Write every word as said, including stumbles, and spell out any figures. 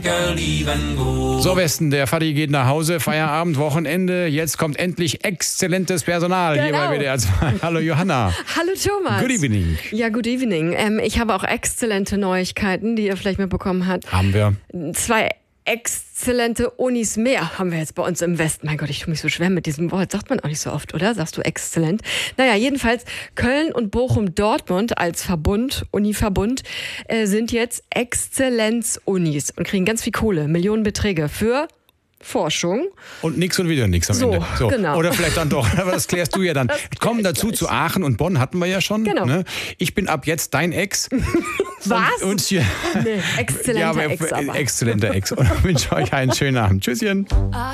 So, Westen, der Vati geht nach Hause, Feierabend, Wochenende. Jetzt kommt endlich exzellentes Personal hier Genau. bei W D R zwei. Hallo Johanna. Hallo Thomas. Good evening. Ja, good evening. Ähm, ich habe auch exzellente Neuigkeiten, die ihr vielleicht mitbekommen habt. Haben wir. Zwei exzellente Unis mehr haben wir jetzt bei uns im Westen. Mein Gott, ich tue mich so schwer mit diesem Wort. Sagt man auch nicht so oft, oder? Sagst du exzellent? Naja, jedenfalls Köln und Bochum-Dortmund als Verbund, Uni-Verbund, äh, sind jetzt Exzellenz-Unis und kriegen ganz viel Kohle, Millionenbeträge für Forschung. Und nix und wieder nix am So, Ende. So, genau. Oder vielleicht dann doch, aber das klärst du ja dann. Kommen dazu zu Aachen und Bonn, hatten wir ja schon. Genau. Ne? Ich bin ab jetzt dein Ex. Was? Und, und hier, Nee, exzellenter ja, aber, Ex aber. Exzellenter Ex. Und wünsche euch einen schönen Abend. Tschüsschen.